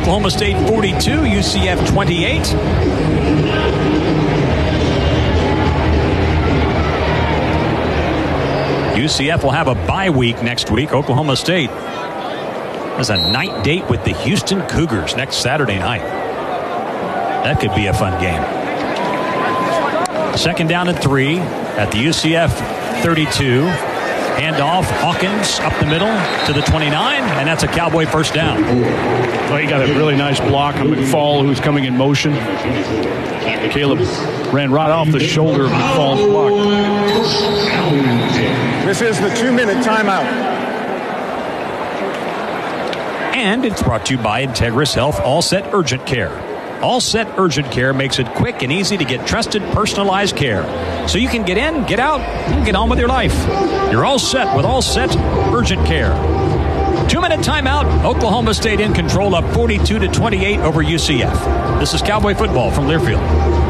Oklahoma State 42, UCF 28. UCF will have a bye week next week. Oklahoma State has a night date with the Houston Cougars next Saturday night. That could be a fun game. Second down and 3 at the UCF 32. Handoff, Hawkins up the middle to the 29, and that's a Cowboy first down. Well, he got a really nice block on McFall, who's coming in motion. Caleb ran right off the shoulder of McFall's block. This is the 2-minute timeout. And it's brought to you by Integris Health All Set Urgent Care. All Set Urgent Care makes it quick and easy to get trusted, personalized care. So you can get in, get out, and get on with your life. You're all set with All Set Urgent Care. 2-minute timeout. Oklahoma State in control, up 42-28 over UCF. This is Cowboy football from Learfield.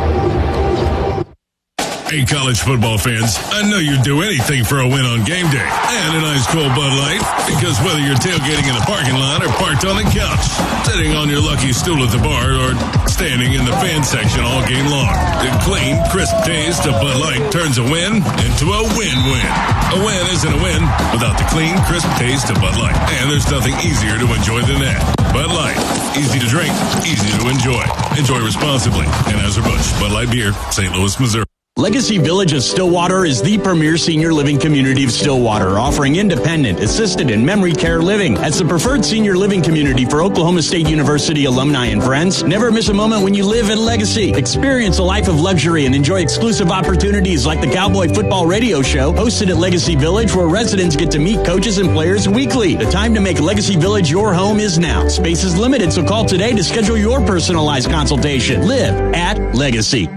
Hey, college football fans, I know you'd do anything for a win on game day and an ice cold Bud Light, because whether you're tailgating in a parking lot or parked on the couch, sitting on your lucky stool at the bar, or standing in the fan section all game long, the clean, crisp taste of Bud Light turns a win into a win-win. A win isn't a win without the clean, crisp taste of Bud Light, and there's nothing easier to enjoy than that. Bud Light, easy to drink, easy to enjoy. Enjoy responsibly. Anheuser-Busch, Bud Light Beer, St. Louis, Missouri. Legacy Village of Stillwater is the premier senior living community of Stillwater, offering independent, assisted, and memory care living. As the preferred senior living community for Oklahoma State University alumni and friends, never miss a moment when you live at Legacy. Experience a life of luxury and enjoy exclusive opportunities like the Cowboy Football Radio Show, hosted at Legacy Village, where residents get to meet coaches and players weekly. The time to make Legacy Village your home is now. Space is limited, so call today to schedule your personalized consultation. Live at Legacy.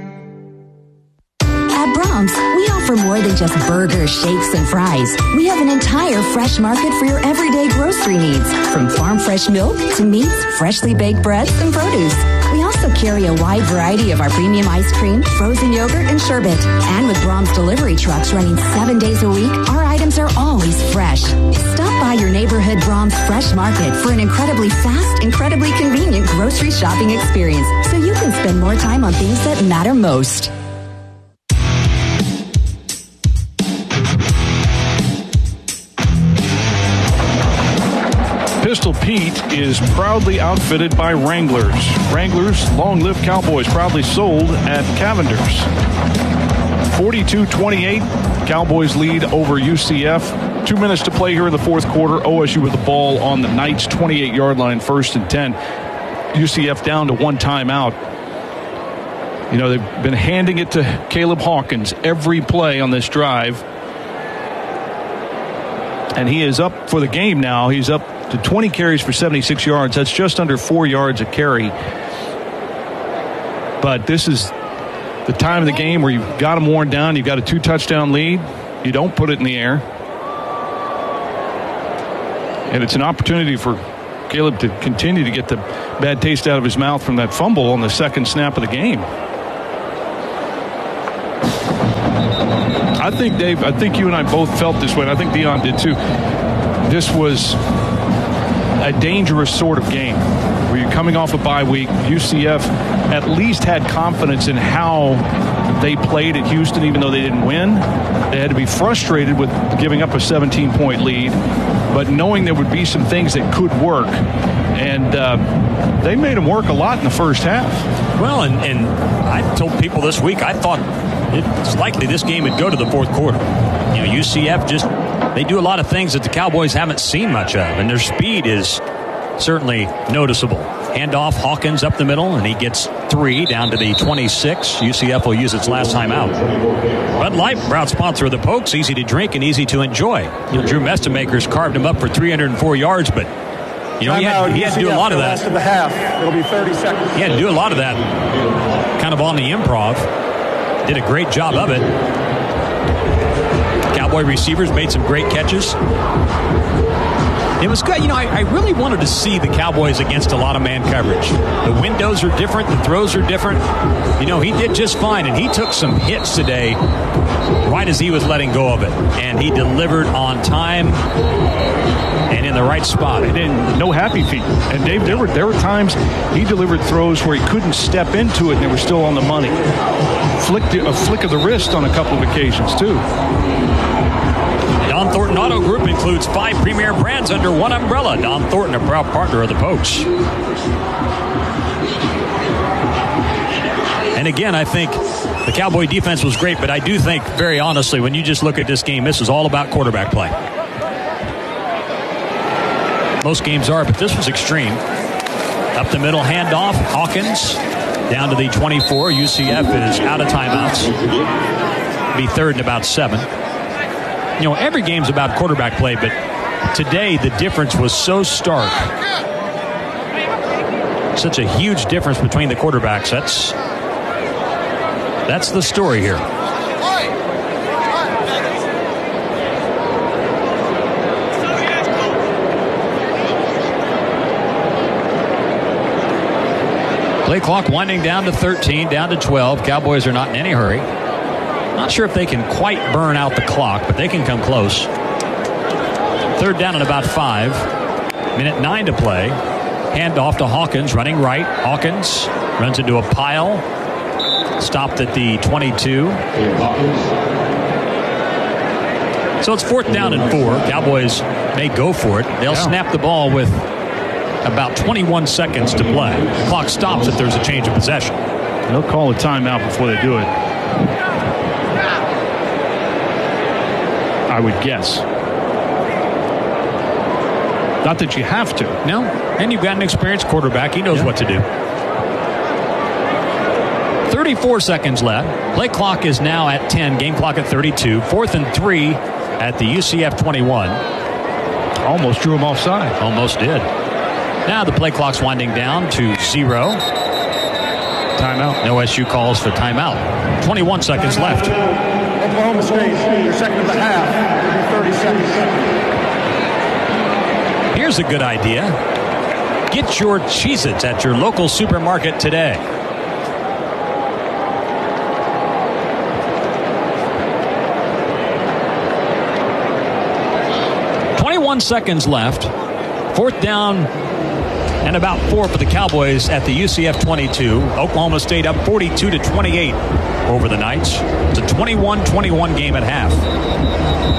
We offer more than just burgers, shakes, and fries. We have an entire fresh market for your everyday grocery needs, from farm fresh milk to meats, freshly baked breads, and produce. We also carry a wide variety of our premium ice cream, frozen yogurt, and sherbet. And with Brahms delivery trucks running 7 days a week, our items are always fresh. Stop by your neighborhood Brahms Fresh Market for an incredibly fast, incredibly convenient grocery shopping experience, so you can spend more time on things that matter most. Pistol Pete is proudly outfitted by Wranglers. Wranglers, long live Cowboys, proudly sold at Cavender's. 42-28, Cowboys lead over UCF. 2 minutes to play here in the fourth quarter. OSU with the ball on the Knights' 28-yard line, 1st and 10. UCF down to one timeout. You know, they've been handing it to Caleb Hawkins every play on this drive. And he is up for the game now. He's up to 20 carries for 76 yards. That's just under 4 yards a carry. But this is the time of the game where you've got them worn down. You've got a 2-touchdown lead. You don't put it in the air. And it's an opportunity for Caleb to continue to get the bad taste out of his mouth from that fumble on the second snap of the game. I think, Dave, you and I both felt this way, and I think Dion did too. This was a dangerous sort of game where you're coming off a bye week. UCF at least had confidence in how they played at Houston, even though they didn't win. They had to be frustrated with giving up a 17-point lead, but knowing there would be some things that could work. And they made them work a lot in the first half. Well, and I told people this week, I thought it's likely this game would go to the fourth quarter. You know, UCF they do a lot of things that the Cowboys haven't seen much of, and their speed is certainly noticeable. Handoff, Hawkins up the middle, and he gets 3 down to the 26. UCF will use its last time out. Bud Light, proud sponsor of the Pokes, easy to drink and easy to enjoy. You know, Drew Mestemakers carved him up for 304 yards, but you know, he had to do a lot of that. Last of the half. It'll be 30 seconds. He had to do a lot of that kind of on the improv. Did a great job of it. Cowboy receivers made some great catches. It was good. You know, I really wanted to see the Cowboys against a lot of man coverage. The windows are different. The throws are different. You know, he did just fine, and he took some hits today right as he was letting go of it. And he delivered on time. and in the right spot. And then no happy feet. And Dave, there were times he delivered throws where he couldn't step into it and they were still on the money. A flick of the wrist on a couple of occasions, too. Don Thornton Auto Group includes 5 premier brands under one umbrella. Don Thornton, a proud partner of the Pokes. And again, I think the Cowboy defense was great, but I do think, very honestly, when you just look at this game, this is all about quarterback play. Most games are, but this was extreme. Up the middle, handoff, Hawkins down to the 24. UCF is out of timeouts. Be third and about 7. You know, every game's about quarterback play, but today the difference was so stark. Such a huge difference between the quarterbacks. That's the story here. Play clock winding down to 13, down to 12. Cowboys are not in any hurry. Not sure if they can quite burn out the clock, but they can come close. Third down and about 5. Minute 9 to play. Hand off to Hawkins, running right. Hawkins runs into a pile. Stopped at the 22. So it's 4th down and 4. Cowboys may go for it. They'll snap the ball with about 21 seconds to play. The clock stops if there's a change of possession. They'll call a timeout before they do it, I would guess. Not that you have to. No, and you've got an experienced quarterback. He knows what to do. 34 seconds left. Play clock is now at 10. Game clock at 32. 4th and 3 at the UCF 21. Almost drew him offside. Almost did. Now the play clock's winding down to 0. Timeout. No SU calls for timeout. 21 seconds left. Oklahoma State, your second of the half. 30 seconds. Here's a good idea. Get your Cheez-Its at your local supermarket today. Seconds left. 4th down and about 4 for the Cowboys at the UCF 22. Oklahoma State up 42-28 over the Knights. It's a 21-21 game at half.